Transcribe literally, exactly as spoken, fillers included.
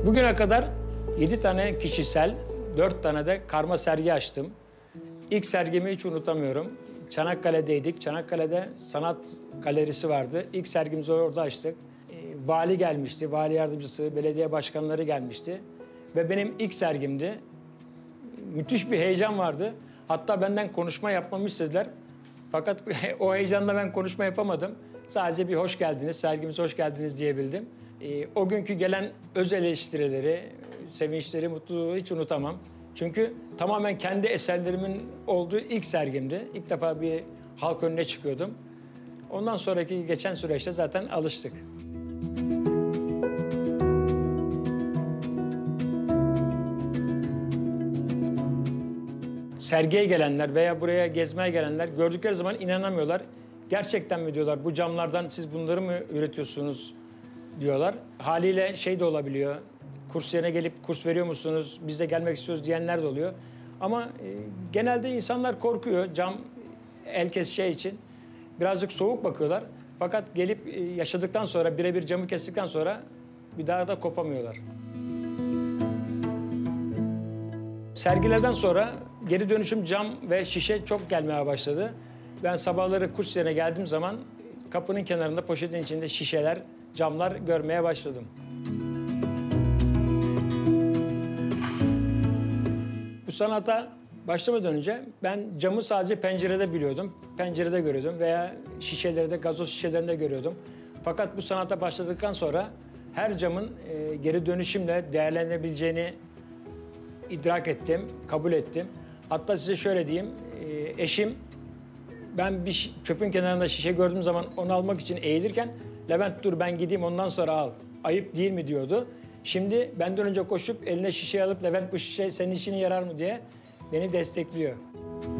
Bugüne kadar yedi tane kişisel, dört tane de karma sergi açtım. İlk sergimi hiç unutamıyorum. Çanakkale'deydik. Çanakkale'de sanat galerisi vardı. İlk sergimizi orada açtık. Ee, Vali gelmişti, vali yardımcısı, belediye başkanları gelmişti. Ve benim ilk sergimdi. Müthiş bir heyecan vardı. Hatta benden konuşma yapmamı istediler. Fakat o heyecanla ben konuşma yapamadım. Sadece bir hoş geldiniz, sergimize hoş geldiniz diyebildim. Ee, o günkü gelen öz eleştirileri, sevinçleri, mutluluğu hiç unutamam. Çünkü tamamen kendi eserlerimin olduğu ilk sergimdi. İlk defa bir halk önüne çıkıyordum. Ondan sonraki geçen süreçte zaten alıştık. Sergiye gelenler veya buraya gezmeye gelenler gördükleri zaman inanamıyorlar. Gerçekten mi diyorlar, bu camlardan siz bunları mı üretiyorsunuz diyorlar. Haliyle şey de olabiliyor, kurs yerine gelip kurs veriyor musunuz, biz de gelmek istiyoruz diyenler de oluyor. Ama e, genelde insanlar korkuyor cam el keseceği için. Birazcık soğuk bakıyorlar. Fakat gelip e, yaşadıktan sonra, birebir camı kestikten sonra bir daha da kopamıyorlar. Sergilerden sonra geri dönüşüm cam ve şişe çok gelmeye başladı. Ben sabahları kurs yerine geldiğim zaman kapının kenarında poşetin içinde şişeler, camlar görmeye başladım. Bu sanata başlamadan önce ben camı sadece pencerede biliyordum. Pencerede görüyordum veya şişeleri de gazoz şişelerinde görüyordum. Fakat bu sanata başladıktan sonra her camın e, geri dönüşümle değerlenebileceğini idrak ettim, kabul ettim. Hatta size şöyle diyeyim, e, eşim ben bir çöpün kenarında şişe gördüğüm zaman onu almak için eğilirken Levent dur ben gideyim ondan sonra al. Ayıp değil mi diyordu. Şimdi benden önce koşup eline şişe alıp Levent bu şişe senin işine yarar mı diye beni destekliyor.